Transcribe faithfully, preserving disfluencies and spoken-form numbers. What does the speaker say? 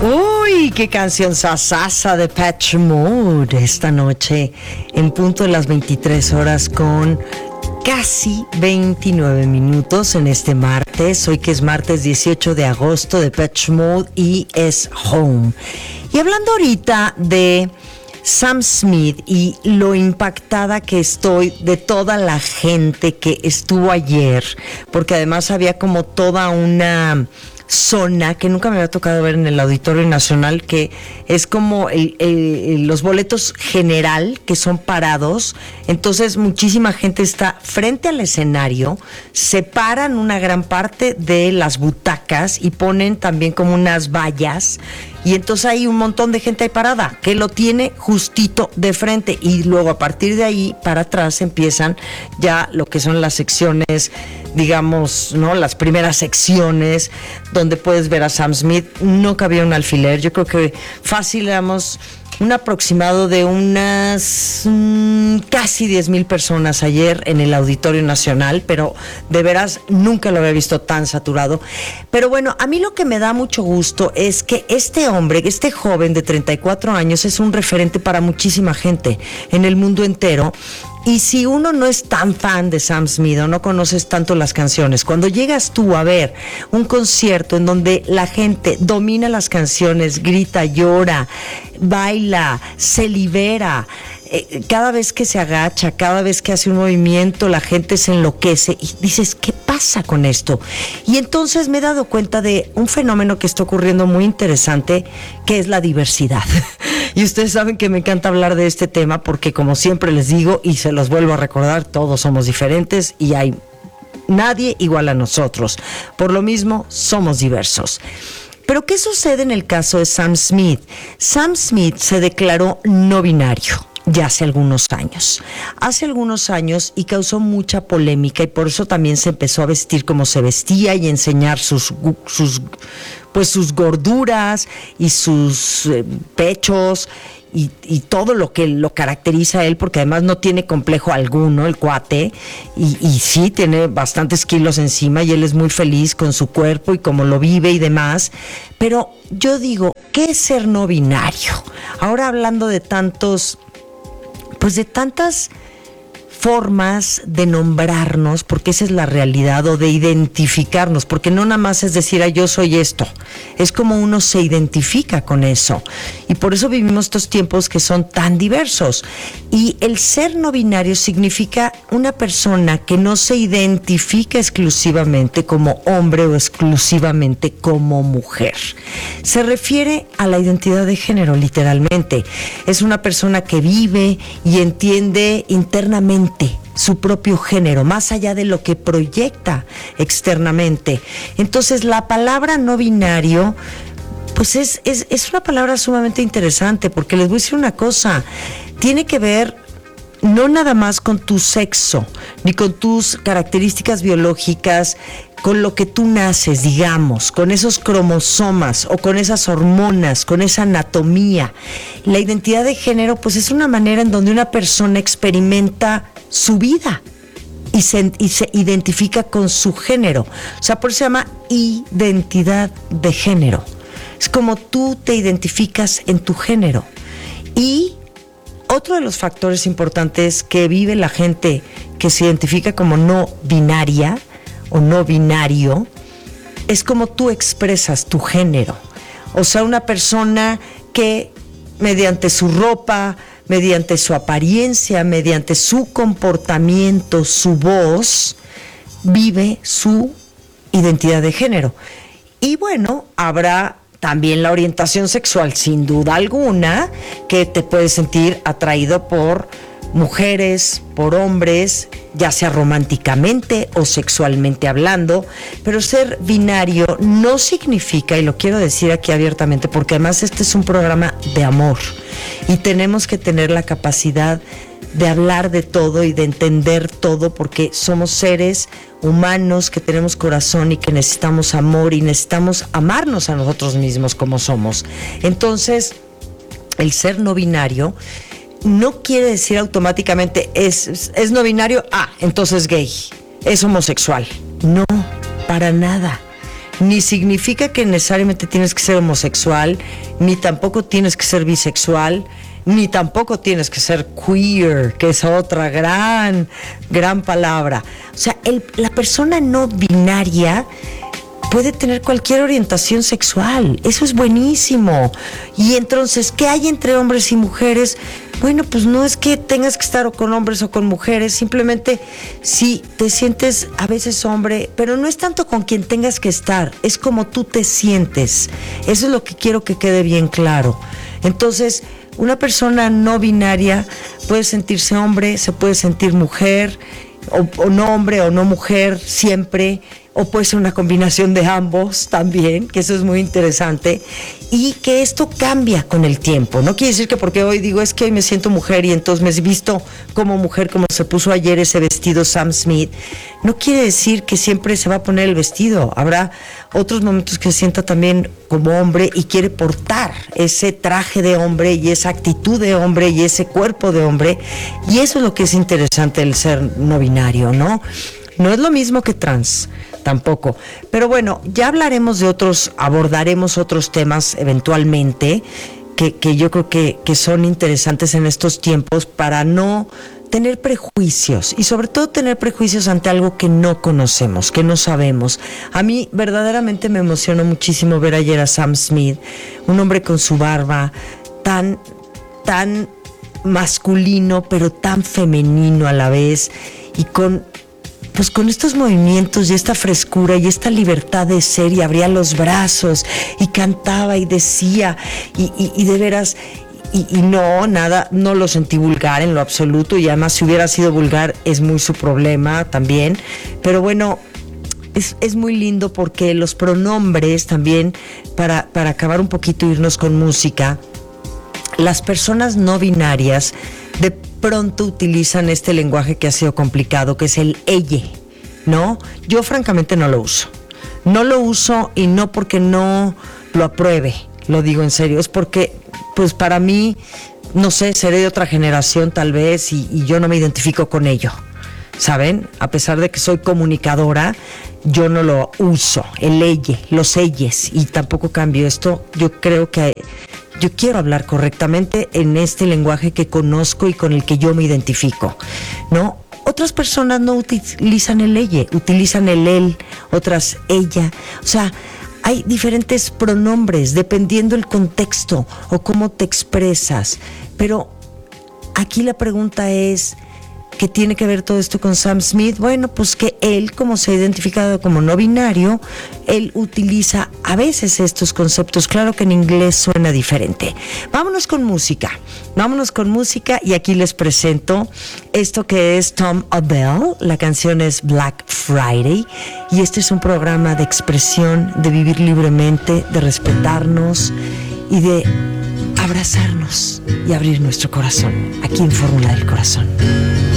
Uy, qué canción sasasa de Depeche Mode esta noche en punto de las veintitrés horas con casi veintinueve minutos en este martes. Hoy que es martes dieciocho de agosto, de Depeche Mode y es Home. Y hablando ahorita de Sam Smith y lo impactada que estoy de toda la gente que estuvo ayer, porque además había como toda una zona que nunca me había tocado ver en el Auditorio Nacional, que es como el, el, los boletos general, que son parados. Entonces muchísima gente está frente al escenario, separan una gran parte de las butacas y ponen también como unas vallas, y entonces hay un montón de gente ahí parada que lo tiene justito de frente, y luego a partir de ahí para atrás empiezan ya lo que son las secciones, digamos, ¿no? Las primeras secciones donde puedes ver a Sam Smith. No cabía un alfiler. Yo creo que fácil éramos un aproximado de unas mmm, casi diez mil personas ayer en el Auditorio Nacional, pero de veras nunca lo había visto tan saturado. Pero bueno, a mí lo que me da mucho gusto es que este hombre, este joven de treinta y cuatro años, es un referente para muchísima gente en el mundo entero. Y si uno no es tan fan de Sam Smith o no conoces tanto las canciones, cuando llegas tú a ver un concierto en donde la gente domina las canciones, grita, llora, baila, se libera, eh, cada vez que se agacha, cada vez que hace un movimiento, la gente se enloquece y dices, ¿qué pasa con esto? Y entonces me he dado cuenta de un fenómeno que está ocurriendo muy interesante, que es la diversidad. Y ustedes saben que me encanta hablar de este tema porque, como siempre les digo y se los vuelvo a recordar, todos somos diferentes y hay nadie igual a nosotros. Por lo mismo, somos diversos. Pero ¿qué sucede en el caso de Sam Smith? Sam Smith se declaró no binario ya hace algunos años. Hace algunos años y causó mucha polémica, y por eso también se empezó a vestir como se vestía y enseñar sus, sus, pues sus gorduras y sus eh, pechos y, y todo lo que lo caracteriza a él, porque además no tiene complejo alguno el cuate, y, y sí tiene bastantes kilos encima y él es muy feliz con su cuerpo y cómo lo vive y demás. Pero yo digo, ¿qué es ser no binario? Ahora hablando de tantos pues de tantas formas de nombrarnos, porque esa es la realidad, o de identificarnos, porque no nada más es decir, ah, yo soy esto, es como uno se identifica con eso, y por eso vivimos estos tiempos que son tan diversos. Y el ser no binario significa una persona que no se identifica exclusivamente como hombre o exclusivamente como mujer. Se refiere a la identidad de género, literalmente. Es una persona que vive y entiende internamente su propio género, más allá de lo que proyecta externamente. Entonces, la palabra no binario, pues es, es, es una palabra sumamente interesante, porque les voy a decir una cosa, tiene que ver no nada más con tu sexo, ni con tus características biológicas, con lo que tú naces, digamos, con esos cromosomas o con esas hormonas, con esa anatomía. La identidad de género, pues es una manera en donde una persona experimenta su vida y se, y se identifica con su género. O sea, por eso se llama identidad de género. Es como tú te identificas en tu género. Y otro de los factores importantes que vive la gente que se identifica como no binaria o no binario es como tú expresas tu género. O sea, una persona que mediante su ropa, mediante su apariencia, mediante su comportamiento, su voz, vive su identidad de género. Y bueno, habrá también la orientación sexual, sin duda alguna, que te puedes sentir atraído por mujeres, por hombres, ya sea románticamente o sexualmente hablando, pero ser binario no significa, y lo quiero decir aquí abiertamente, porque además este es un programa de amor y tenemos que tener la capacidad de hablar de todo y de entender todo, porque somos seres humanos que tenemos corazón y que necesitamos amor y necesitamos amarnos a nosotros mismos como somos. Entonces, el ser no binario no quiere decir automáticamente es, es, es no binario, ah, entonces gay, es homosexual. No, para nada. ni significa que necesariamente tienes que ser homosexual, ni tampoco tienes que ser bisexual, ni tampoco tienes que ser queer, que es otra gran, gran palabra. O sea, el, la persona no binaria puede tener cualquier orientación sexual. Eso es buenísimo. Y entonces, ¿qué hay entre hombres y mujeres? Bueno, pues no es que tengas que estar o con hombres o con mujeres, simplemente si te sientes a veces hombre, pero no es tanto con quien tengas que estar, es como tú te sientes. Eso es lo que quiero que quede bien claro. Entonces, una persona no binaria puede sentirse hombre, se puede sentir mujer, o, o no hombre o no mujer siempre, o puede ser una combinación de ambos también, que eso es muy interesante, y que esto cambia con el tiempo. No quiere decir que porque hoy digo es que hoy me siento mujer y entonces me he visto como mujer, como se puso ayer ese vestido Sam Smith, no quiere decir que siempre se va a poner el vestido. Habrá otros momentos que se sienta también como hombre y quiere portar ese traje de hombre y esa actitud de hombre y ese cuerpo de hombre, y eso es lo que es interesante del ser no binario, ¿no? No es lo mismo que trans, tampoco. Pero bueno, ya hablaremos de otros, abordaremos otros temas eventualmente que, que yo creo que, que son interesantes en estos tiempos para no tener prejuicios y sobre todo tener prejuicios ante algo que no conocemos, que no sabemos. A mí verdaderamente me emocionó muchísimo ver ayer a Sam Smith, un hombre con su barba tan, tan masculino, pero tan femenino a la vez, y con pues con estos movimientos y esta frescura y esta libertad de ser, y abría los brazos y cantaba y decía y, y, y de veras y, y no, nada, no lo sentí vulgar en lo absoluto, y además si hubiera sido vulgar es muy su problema también, pero bueno, es, es muy lindo porque los pronombres también, para, para acabar un poquito, irnos con música, las personas no binarias de pronto utilizan este lenguaje que ha sido complicado, que es el elle, ¿no? Yo francamente no lo uso. No lo uso, y no porque no lo apruebe, lo digo en serio, es porque, pues para mí, no sé, seré de otra generación tal vez, y, y yo no me identifico con ello, ¿saben? A pesar de que soy comunicadora, yo no lo uso, el elle, los elles, y tampoco cambio esto. Yo creo que yo quiero hablar correctamente en este lenguaje que conozco y con el que yo me identifico, ¿no? Otras personas no utilizan el elle, utilizan el él, otras ella. O sea, hay diferentes pronombres dependiendo el contexto o cómo te expresas. Pero aquí la pregunta es, ¿qué tiene que ver todo esto con Sam Smith? Bueno, pues que él, como se ha identificado como no binario, él utiliza a veces estos conceptos. Claro que en inglés suena diferente. Vámonos con música, vámonos con música y aquí les presento esto que es Tom Odell. La canción es Black Friday y este es un programa de expresión, de vivir libremente, de respetarnos y de abrazarnos y abrir nuestro corazón, aquí en Fórmula del Corazón.